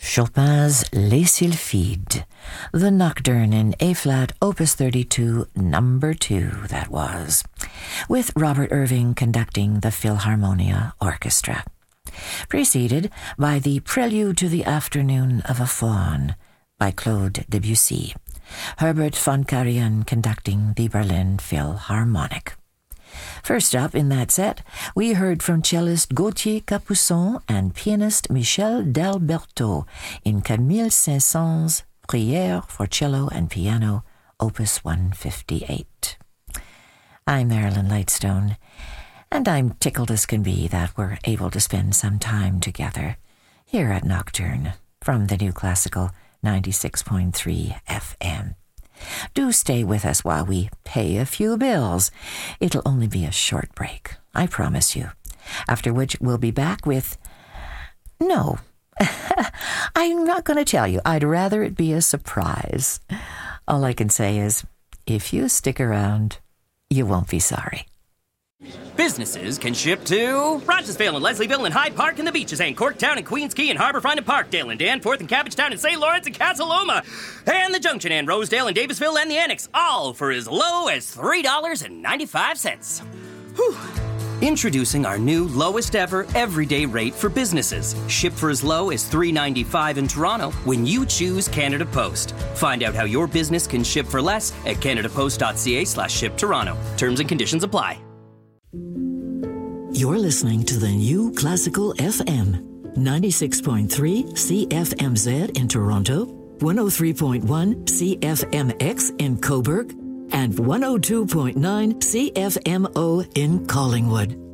Chopin's Les Sylphides, the Nocturne in A-flat, Opus 32, number 2, that was, with Robert Irving conducting the Philharmonia Orchestra. Preceded by the Prelude to the Afternoon of a Faun by Claude Debussy, Herbert von Karajan conducting the Berlin Philharmonic. First up in that set, we heard from cellist Gauthier Capuçon and pianist Michel Delberto in Camille Saint-Saëns' Prière for Cello and Piano, Opus 158. I'm Marilyn Lightstone, and I'm tickled as can be that we're able to spend some time together here at Nocturne from the New Classical 96.3 FM. Do stay with us while we pay a few bills. It'll only be a short break, I promise you. After which we'll be back with... No, I'm not going to tell you. I'd rather it be a surprise. All I can say is, if you stick around, you won't be sorry. Businesses can ship to Rochesville and Leslieville and Hyde Park and the beaches and Corktown and Queens Quay and Harbourfront and Parkdale and Danforth and Cabbagetown and St. Lawrence and Casa Loma and the Junction and Rosedale and Davisville and the Annex, all for as low as $3.95. Whew. Introducing our new lowest ever everyday rate for businesses. Ship for as low as $3.95 in Toronto when you choose Canada Post. Find out how your business can ship for less at canadapost.ca/shiptoronto. Terms and conditions apply. You're listening to the New Classical FM, 96.3 CFMZ in Toronto, 103.1 CFMX in Cobourg, and 102.9 CFMO in Collingwood.